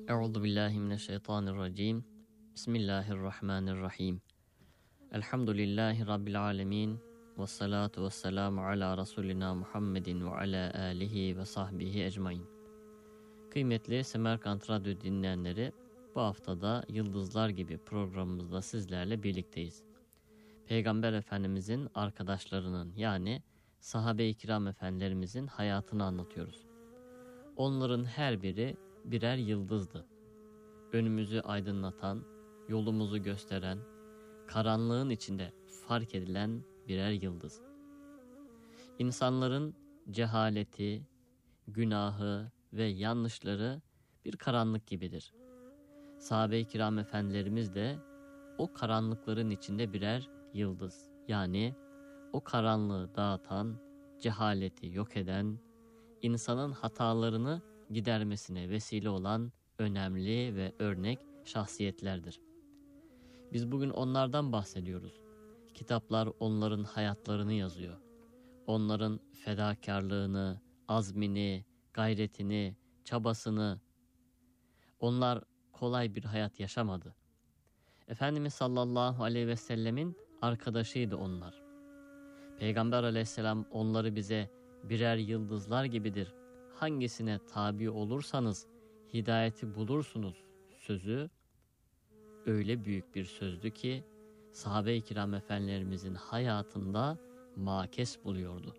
Euzu billahi mineşşeytanirracim. Bismillahirrahmanirrahim. Elhamdülillahi rabbil alamin. Ves salatu vesselamu ala Resulina Muhammedin ve ala alihi ve sahbihi ecmaîn. Kıymetli Semerkant Radyo dinleyenleri, bu haftada Yıldızlar gibi programımızda sizlerle birlikteyiz. Peygamber Efendimizin arkadaşlarının yani sahabe-i kiram efendilerimizin hayatını anlatıyoruz. Onların her biri birer yıldızdı. Önümüzü aydınlatan, yolumuzu gösteren, karanlığın içinde fark edilen birer yıldız. İnsanların cehaleti, günahı ve yanlışları bir karanlık gibidir. Sahabe-i kiram efendilerimiz de o karanlıkların içinde birer yıldız. Yani o karanlığı dağıtan, cehaleti yok eden, insanın hatalarını gidermesine vesile olan önemli ve örnek şahsiyetlerdir. Biz bugün onlardan bahsediyoruz. Kitaplar onların hayatlarını yazıyor. Onların fedakarlığını, azmini, gayretini, çabasını. Onlar kolay bir hayat yaşamadı. Efendimiz sallallahu aleyhi ve sellemin arkadaşıydı onlar. Peygamber aleyhisselam onları bize birer yıldızlar gibidir, hangisine tabi olursanız hidayeti bulursunuz sözü öyle büyük bir sözdü ki sahabe-i kiram efendilerimizin hayatında makes buluyordu.